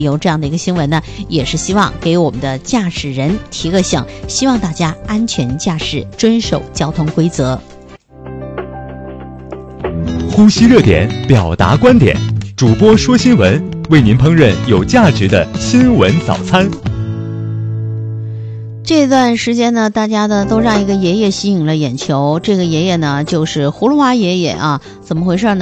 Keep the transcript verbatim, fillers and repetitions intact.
有这样的一个新闻呢，也是希望给我们的驾驶人提个醒，希望大家安全驾驶，遵守交通规则。 呼吸热点，表达观点，主播说新闻，为您烹饪有价值的新闻早餐。 这段时间呢，大家呢都让一个爷爷吸引了眼球，这个爷爷呢就是葫芦娃爷爷啊，怎么回事呢？